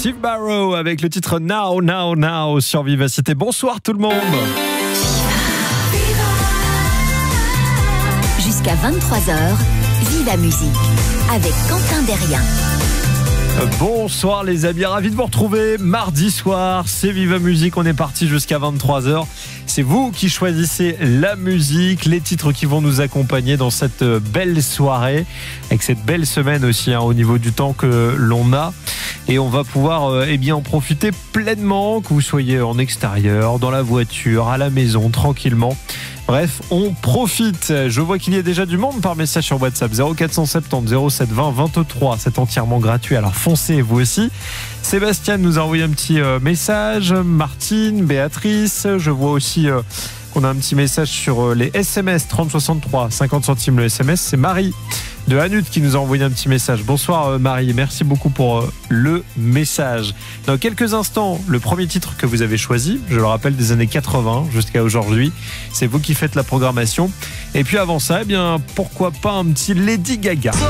Steve Barrow avec le titre Now, Now, Now sur Vivacité. Bonsoir tout le monde. Jusqu'à 23h, Viva Musique avec Quentin Derrien. Bonsoir les amis, ravi de vous retrouver mardi soir, c'est Viva Musique, on est parti jusqu'à 23h. C'est vous qui choisissez la musique, les titres qui vont nous accompagner dans cette belle soirée, avec cette belle semaine aussi au niveau du temps que l'on a. Et on va pouvoir en profiter pleinement, que vous soyez en extérieur, dans la voiture, à la maison, tranquillement. Bref, on profite. Je vois qu'il y a déjà du monde par message sur WhatsApp 0470 07 20 23. C'est entièrement gratuit, alors foncez vous aussi. Sébastien nous a envoyé un petit message. Martine, Béatrice. Je vois aussi qu'on a un petit message sur les SMS 3063, 50 centimes le SMS. C'est Marie de Hanud qui nous a envoyé un petit message. Bonsoir Marie, merci beaucoup pour le message. Dans quelques instants, le premier titre que vous avez choisi, je le rappelle, des années 80 jusqu'à aujourd'hui, c'est vous qui faites la programmation. Et puis avant ça, pourquoi pas un petit Lady Gaga.